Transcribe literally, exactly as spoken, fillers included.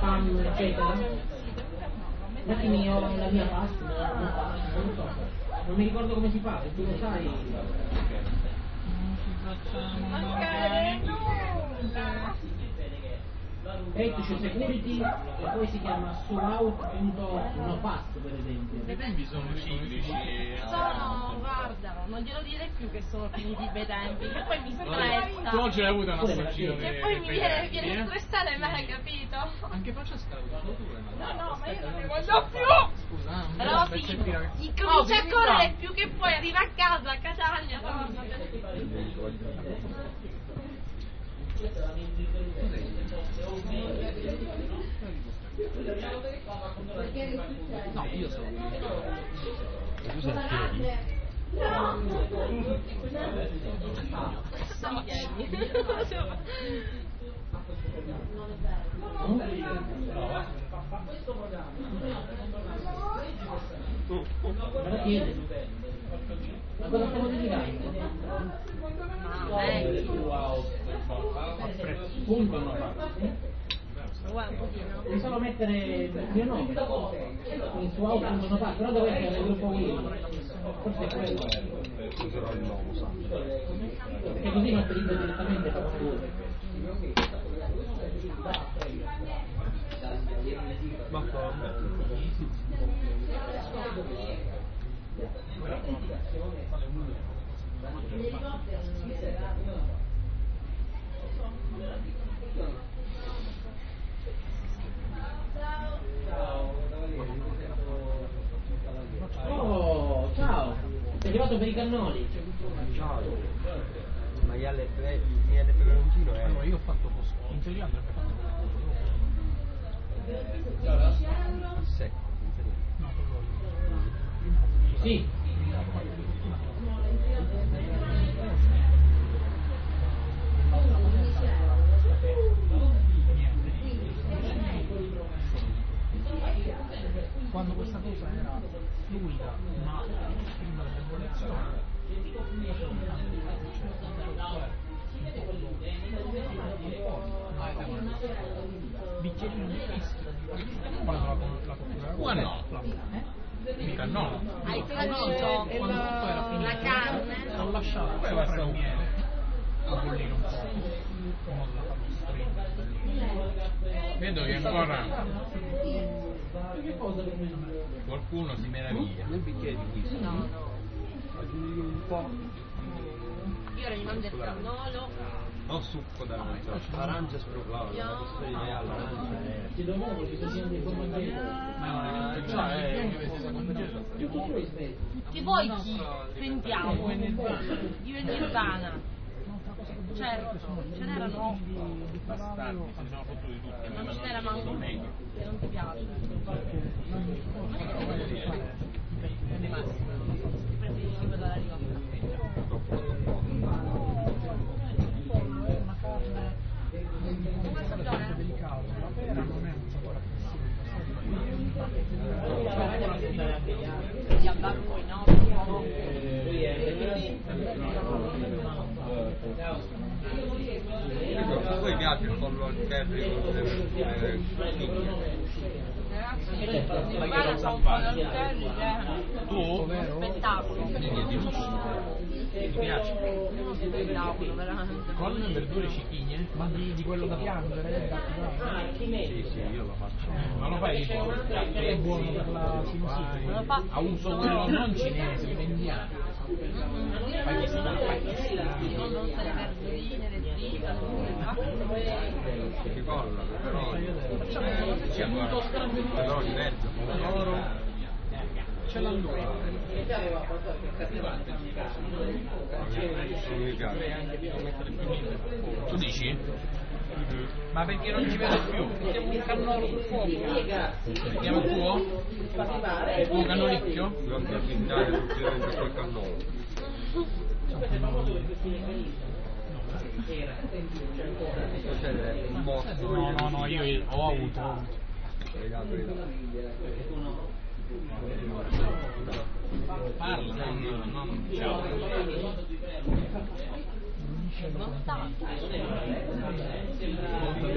spam, eccetera. Mettimi io la mia pasta, non so, non mi ricordo come si fa, se tu lo sai. Ok, no! Ethical security e poi si chiama suout.nopast per esempio. I tempi sono ciclici. Sono, guarda, non glielo dire più che sono finiti i bei tempi, che poi mi stressa. Tu oggi hai avuto una assaggino Che poi mi viene, viene a stressare me, capito? Anche Francesca ha avuto tu. No, no, ma io non ne voglio più! Scusa, Rosy, incomincia a correre più che poi, arriva a casa, a Catania. no, io so. Tu sei a piedi? Me la chiede. Ma cosa stiamo dedicando? Ma eh, Punto no. Devi solo mettere il mio nome in su auto non fa, però dove essere nel gruppo Wii. Forse è quello. Userò il nuovo santo. Perché così non utilizzo direttamente per favore. Ma vabbè. Oh, ciao! Sei arrivato per i cannoli? Ciao. Ma gli alle tre, gli alle peperoncino è... Allora, io ho fatto posto. In teoria andrebbe fatto secco. no, quello Sì. quando questa cosa era fluida ma prima dell'evoluzione bicchierino di whisky quando la cottura qua no mica no hai finito quando tutto era finito la carne? ho lasciato sopra il miele a bollire un po' in modo da farlo stringere. vedo che ancora qualcuno si meraviglia Nel bicchiere di whisky. No, no. Aggiungi un po'. Io ora gli mando il cannolo. Non succo d'arancia, arancia sfruttata, la storia è all'arancia. Ti do nuovo, ci sono sempre informazioni. Ma già è Che voi chi sentiamo? Io e Nirvana. Certo, ce n'erano bastardi se ne sono fottuti tutti non ce n'era manco uno che non ti piace. Di massimo. Ti preferisci quella da ricotta? una carne Come stagione? delicata, la pera non è un sapore aggressivo. Di andare poi no? A voi piace il pollo al curry con le Ragazzi, guarda un po' del curry tu? che è spettacolo. ti piace? Spettacolo, veramente. con verdure cichigne Ma di, di quello da piangere? Sì, sì, io lo faccio. ma lo fai tipo È buono per la Me sinusite. lo fa a uso quello non cinese quello indiano pakistano pakistano non non se le verdurine, le fritte, Si colla, però... c'è ancora Però di mezzo. Ce l'ha lui. Non mi piace. tu dici? ma perché non ci vedo più mettiamo un cannolo sul fuoco mettiamo il tuo? il tuo cannolicchio? Dobbiamo appiccare tutti dentro quel cannolo. Succede un po'. No, no, no, io ho avuto. ho avuto. Regalo, regalo. parla non, non ciao non sta.